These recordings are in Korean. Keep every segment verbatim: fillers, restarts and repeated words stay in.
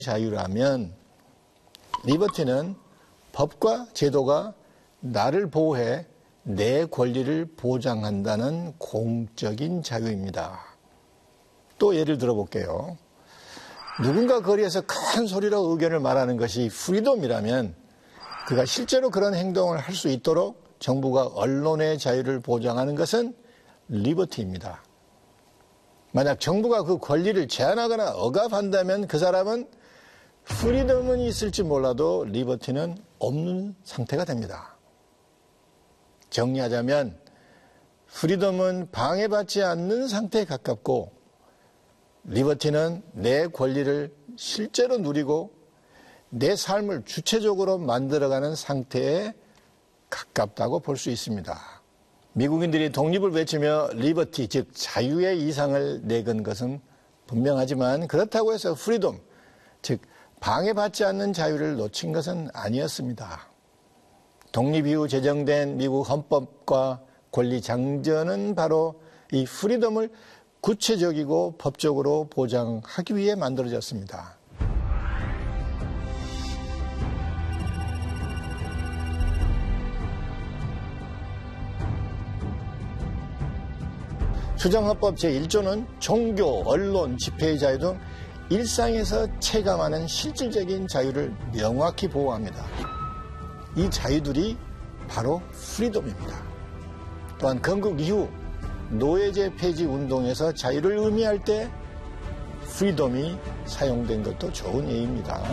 자유라면 리버티는 법과 제도가 나를 보호해 내 권리를 보장한다는 공적인 자유입니다. 또 예를 들어볼게요. 누군가 거리에서 큰 소리로 의견을 말하는 것이 프리덤이라면 그가 실제로 그런 행동을 할 수 있도록 정부가 언론의 자유를 보장하는 것은 리버티입니다. 만약 정부가 그 권리를 제한하거나 억압한다면 그 사람은 프리덤은 있을지 몰라도 리버티는 없는 상태가 됩니다. 정리하자면 프리덤은 방해받지 않는 상태에 가깝고 리버티는 내 권리를 실제로 누리고 내 삶을 주체적으로 만들어가는 상태에 가깝다고 볼 수 있습니다. 미국인들이 독립을 외치며 리버티, 즉 자유의 이상을 내건 것은 분명하지만 그렇다고 해서 프리덤, 즉 방해받지 않는 자유를 놓친 것은 아니었습니다. 독립 이후 제정된 미국 헌법과 권리 장전은 바로 이 프리덤을 구체적이고 법적으로 보장하기 위해 만들어졌습니다. 수정헌법 제일 조는 종교, 언론, 집회의 자유 등 일상에서 체감하는 실질적인 자유를 명확히 보호합니다. 이 자유들이 바로 프리덤입니다. 또한 건국 이후 노예제 폐지 운동에서 자유를 의미할 때 프리덤이 사용된 것도 좋은 예입니다.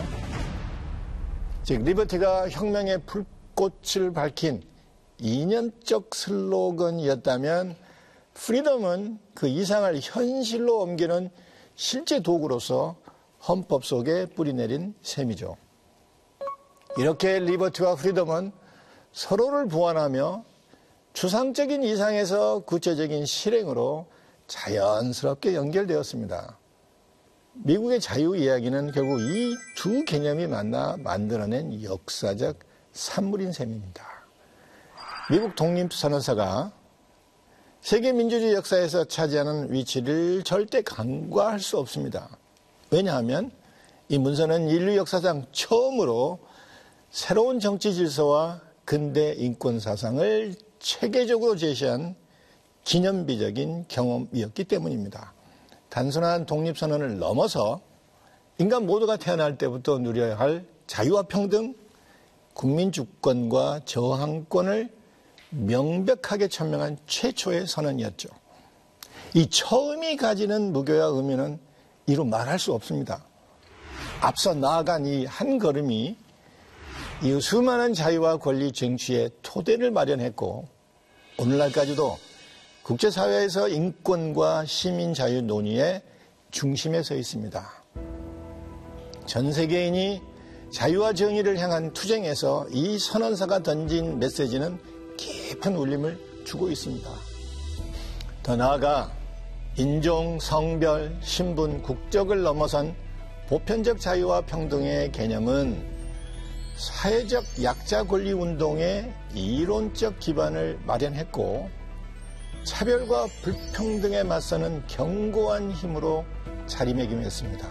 즉 리버티가 혁명의 불꽃을 밝힌 이념적 슬로건이었다면 프리덤은 그 이상을 현실로 옮기는 실제 도구로서 헌법 속에 뿌리내린 셈이죠. 이렇게 리버티와 프리덤은 서로를 보완하며 추상적인 이상에서 구체적인 실행으로 자연스럽게 연결되었습니다. 미국의 자유 이야기는 결국 이 두 개념이 만나 만들어낸 역사적 산물인 셈입니다. 미국 독립선언서가 세계 민주주의 역사에서 차지하는 위치를 절대 간과할 수 없습니다. 왜냐하면 이 문서는 인류 역사상 처음으로 새로운 정치 질서와 근대 인권 사상을 체계적으로 제시한 기념비적인 경험이었기 때문입니다. 단순한 독립선언을 넘어서 인간 모두가 태어날 때부터 누려야 할 자유와 평등, 국민 주권과 저항권을 명백하게 천명한 최초의 선언이었죠. 이 처음이 가지는 무게와 의미는 이루 말할 수 없습니다. 앞서 나아간 이 한 걸음이 이후 수많은 자유와 권리 쟁취의 토대를 마련했고 오늘날까지도 국제사회에서 인권과 시민 자유 논의의 중심에 서 있습니다. 전 세계인이 자유와 정의를 향한 투쟁에서 이 선언서가 던진 메시지는 깊은 울림을 주고 있습니다. 더 나아가 인종, 성별, 신분, 국적을 넘어선 보편적 자유와 평등의 개념은 사회적 약자 권리 운동의 이론적 기반을 마련했고 차별과 불평등에 맞서는 견고한 힘으로 자리매김했습니다.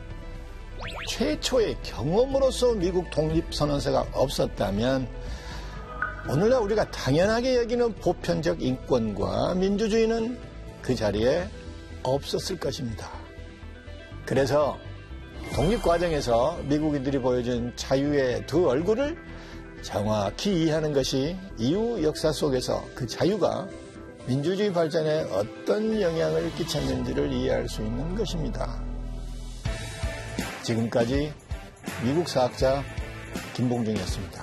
최초의 경험으로서 미국 독립선언서가 없었다면 오늘날 우리가 당연하게 여기는 보편적 인권과 민주주의는 그 자리에 없었을 것입니다. 그래서 독립 과정에서 미국인들이 보여준 자유의 두 얼굴을 정확히 이해하는 것이 이후 역사 속에서 그 자유가 민주주의 발전에 어떤 영향을 끼쳤는지를 이해할 수 있는 것입니다. 지금까지 미국 사학자 김봉중이었습니다.